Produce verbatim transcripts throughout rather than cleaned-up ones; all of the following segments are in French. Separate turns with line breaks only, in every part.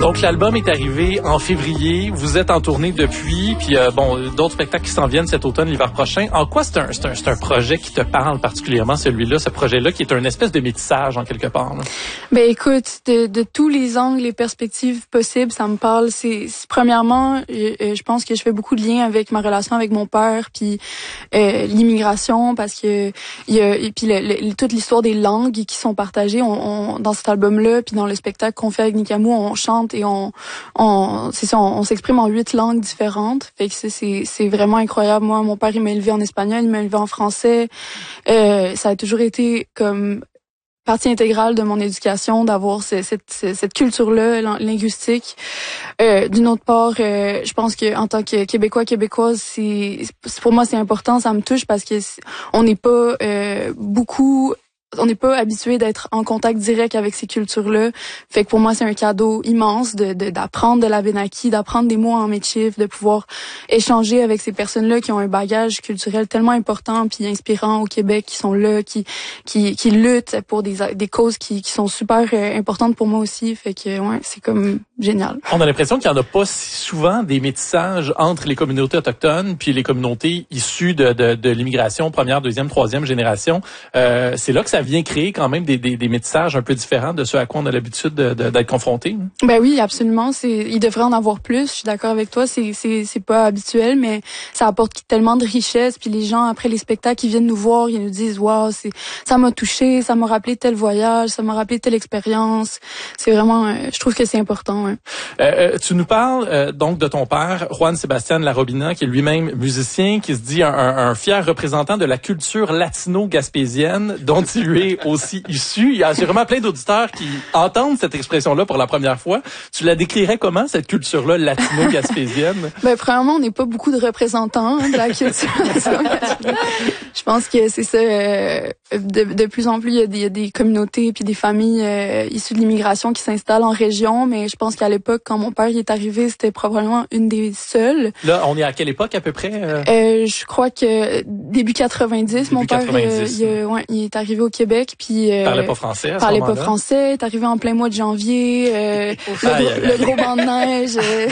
Donc, l'album est arrivé en février. Vous êtes en tournée depuis. Puis, euh, bon, d'autres spectacles qui s'en viennent cet automne, l'hiver prochain. En quoi c'est un, c'est un, c'est un projet qui te parle particulièrement, celui-là, ce projet-là, qui est un espèce de métissage, en quelque part? Là?
Ben, écoute, de, de tous les angles, les perspectives possibles, ça me parle. C'est, c'est premièrement, je, je pense que je fais beaucoup de liens avec ma relation avec mon père, puis euh, l'immigration, parce que il y a, et puis le, le, toute l'histoire des langues qui sont partagées. On, on, dans cet album-là, puis dans le spectacle qu'on fait avec Nikamou, on chante et on, on c'est ça, on, on s'exprime en huit langues différentes. Fait que c'est, c'est, c'est vraiment incroyable. Moi, mon père, il m'a élevé en espagnol, il m'a élevé en français. Euh, ça a toujours été comme partie intégrale de mon éducation d'avoir ce, cette, cette culture-là linguistique. Euh, d'une autre part, euh, je pense que en tant que Québécois, Québécoise, c'est, pour moi c'est important, ça me touche parce que on n'est pas euh, beaucoup on n'est pas habitué d'être en contact direct avec ces cultures-là. Fait que pour moi, c'est un cadeau immense de, de d'apprendre de l'Abénaki, d'apprendre des mots en métis, de pouvoir échanger avec ces personnes-là qui ont un bagage culturel tellement important puis inspirant au Québec, qui sont là, qui qui qui luttent pour des des causes qui qui sont super euh, importantes pour moi aussi. Fait que ouais, c'est comme génial.
On a l'impression qu'il y en a pas si souvent des métissages entre les communautés autochtones puis les communautés issues de de, de l'immigration première, deuxième, troisième génération. Euh, c'est là que ça vient créer quand même des, des, des métissages un peu différents de ceux à quoi on a l'habitude de, de, d'être confronté.
Ben oui, absolument. C'est, il devrait en avoir plus. Je suis d'accord avec toi. C'est, c'est, c'est pas habituel, mais ça apporte tellement de richesse. Puis les gens, après les spectacles, ils viennent nous voir, ils nous disent, waouh, c'est, ça m'a touché, ça m'a rappelé tel voyage, ça m'a rappelé telle expérience. C'est vraiment, euh, je trouve que c'est important. Ouais.
Euh, tu nous parles euh, donc de ton père, Juan Sebastián Larobina, qui est lui-même musicien, qui se dit un, un, un fier représentant de la culture latino-gaspésienne, dont il est aussi issu. Il y a sûrement plein d'auditeurs qui entendent cette expression-là pour la première fois. Tu la décrirais comment, cette culture-là latino-gaspésienne?
Ben, premièrement, on n'est pas beaucoup de représentants hein, de la culture latino-gaspésienne. Je pense que c'est ça. Euh, de, de plus en plus, il y a des, il y a des communautés puis des familles euh, issues de l'immigration qui s'installent en région, mais je pense qu'à l'époque, quand mon père y est arrivé, c'était probablement une des seules.
Là, on est à quelle époque à peu près? Euh...
Euh, je crois que début quatre-vingt-dix, début mon père quatre-vingt-dix, euh, il, ouais, il est arrivé au Québec, puis euh,
parlait pas français à ce
parlait
moment-là.
pas français, est arrivé en plein mois de janvier, euh, le,
aïe,
gros,
aïe,
le gros banc de neige. Euh,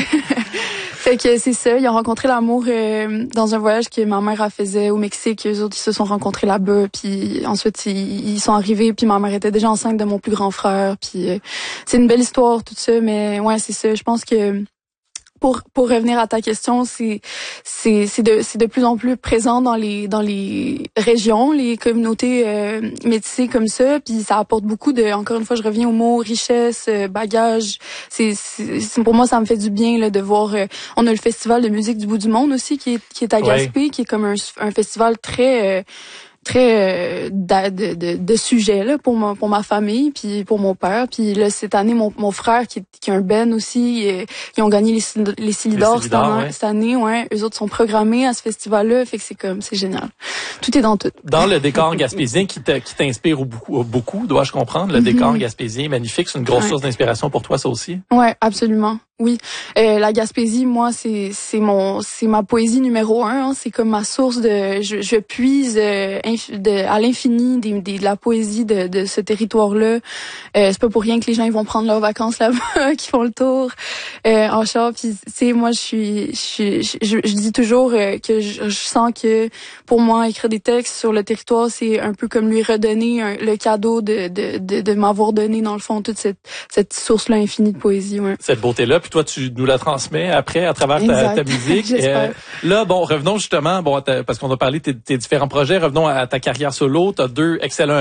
fait que c'est ça, ils ont rencontré l'amour euh, dans un voyage que ma mère a faisait au Mexique. Eux autres, ils se sont rencontrés là-bas, puis ensuite ils, ils sont arrivés, puis ma mère était déjà enceinte de mon plus grand frère, puis euh, c'est une belle histoire tout ça, mais ouais, c'est ça. Je pense que Pour pour revenir à ta question, c'est c'est c'est de c'est de plus en plus présent dans les dans les régions, les communautés euh, métissées comme ça, puis ça apporte beaucoup de, encore une fois, je reviens au mot richesse, euh, bagage. C'est, c'est pour moi ça me fait du bien là de voir. Euh, on a le festival de musique du bout du monde aussi qui est qui est à Gaspé, ouais. qui est comme un un festival très euh, très euh, de, de, de sujets là pour ma pour ma famille puis pour mon père. Puis là cette année mon mon frère qui qui a un ben aussi, ils, ils ont gagné les les Silidor cette, ouais. cette année, ouais, eux autres sont programmés à ce festival là, fait que c'est comme c'est génial. Tout est dans tout.
Dans le décor gaspésien qui te, qui t'inspire beaucoup beaucoup, dois-je comprendre, le mm-hmm. décor gaspésien magnifique, c'est une grosse ouais. source d'inspiration pour toi ça aussi.
Ouais, absolument. Oui, euh, la Gaspésie, moi, c'est c'est mon c'est ma poésie numéro un. Hein. C'est comme ma source de je, je puise euh, inf, de, à l'infini des, des, de la poésie de, de ce territoire-là. Euh, c'est pas pour rien que les gens ils vont prendre leurs vacances là-bas, qui font le tour euh, en char. Puis, tu sais, moi, je suis je, je, je, je dis toujours euh, que je, je sens que pour moi, écrire des textes sur le territoire, c'est un peu comme lui redonner un, le cadeau de de, de de m'avoir donné dans le fond toute cette cette source-là infinie de poésie. Ouais.
Cette beauté-là. Puis toi, tu nous la transmets après à travers ta, ta musique.
euh,
là, bon, revenons justement, bon, parce qu'on a parlé de tes, tes différents projets. Revenons à ta carrière solo. Tu as deux excellents